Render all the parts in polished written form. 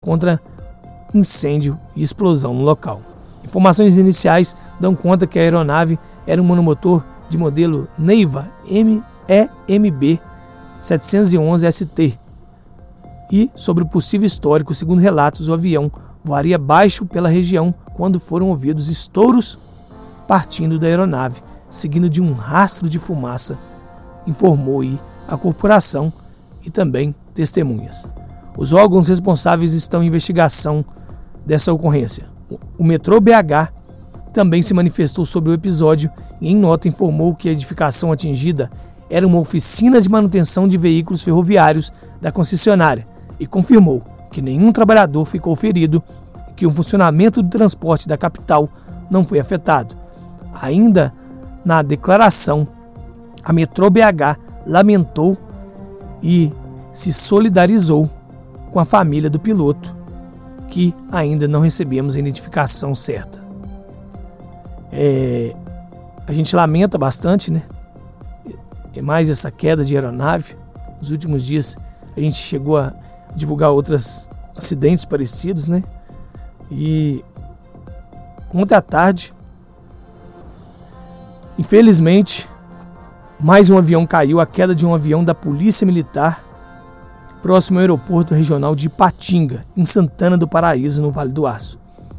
contra incêndio e explosão no local. Informações iniciais dão conta que a aeronave era um monomotor de modelo Neiva EMB 711 ST. E, sobre o possível histórico, segundo relatos, o avião voaria baixo pela região quando foram ouvidos estouros partindo da aeronave, seguindo de um rastro de fumaça, informou a corporação e também testemunhas. Os órgãos responsáveis estão em investigação dessa ocorrência. O metrô BH também se manifestou sobre o episódio e, em nota, informou que a edificação atingida era uma oficina de manutenção de veículos ferroviários da concessionária e confirmou que nenhum trabalhador ficou ferido e que o funcionamento do transporte da capital não foi afetado. Ainda na declaração, a Metrô BH lamentou e se solidarizou com a família do piloto, que ainda não recebemos a identificação certa. A gente lamenta bastante, né? Mais essa queda de aeronave. Nos últimos dias a gente chegou a divulgar outros acidentes parecidos, né? E ontem à tarde, infelizmente, mais um avião caiu, a queda de um avião da Polícia Militar próximo ao aeroporto regional de Ipatinga, em Santana do Paraíso, no Vale do Aço.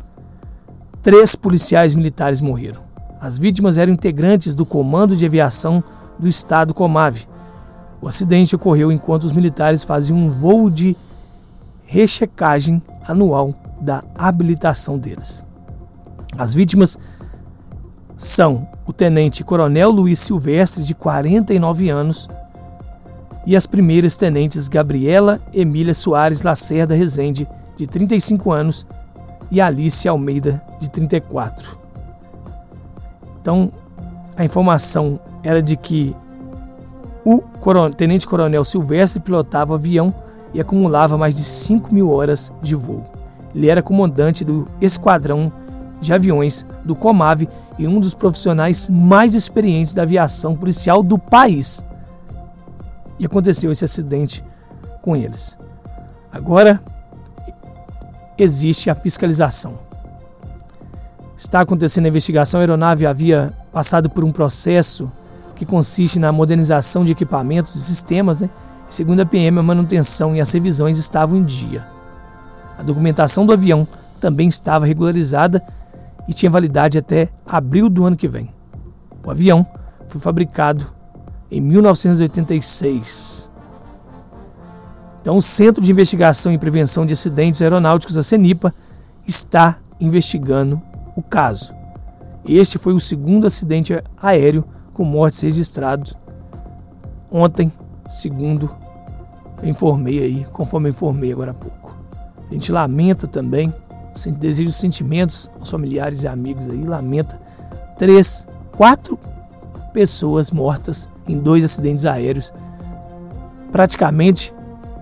3 policiais militares morreram. As vítimas eram integrantes do Comando de Aviação do Estado Comave. O acidente ocorreu enquanto os militares faziam um voo de rechecagem anual da habilitação deles. As vítimas são o tenente-coronel Luiz Silvestre, de 49 anos, e as primeiras tenentes Gabriela Emília Soares Lacerda Rezende, de 35 anos, e Alice Almeida, de 34. Então, a informação era de que o tenente-coronel Silvestre pilotava o avião e acumulava mais de 5.000 horas de voo. Ele era comandante do esquadrão de aviões do Comave e um dos profissionais mais experientes da aviação policial do país. E aconteceu esse acidente com eles. Agora existe a fiscalização. Está acontecendo a investigação. A aeronave havia passado por um processo que consiste na modernização de equipamentos e sistemas, né? Segundo a PM, a manutenção e as revisões estavam em dia. A documentação do avião também estava regularizada e tinha validade até abril do ano que vem. O avião foi fabricado em 1986. Então, o Centro de Investigação e Prevenção de Acidentes Aeronáuticos, a CENIPA, está investigando o caso. Este foi o segundo acidente aéreo com mortes registrados ontem, segundo conforme eu informei agora há pouco. A gente lamenta também, deseja os sentimentos aos familiares e amigos aí, lamenta 4 pessoas mortas em 2 acidentes aéreos, praticamente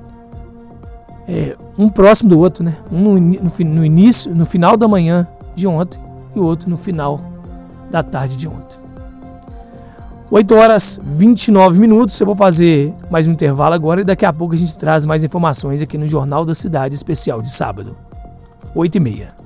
um próximo do outro, né? Um no final da manhã de ontem e o outro no final da tarde de ontem. 8h29. Eu vou fazer mais um intervalo agora e daqui a pouco a gente traz mais informações aqui no Jornal da Cidade Especial de sábado, 8h30.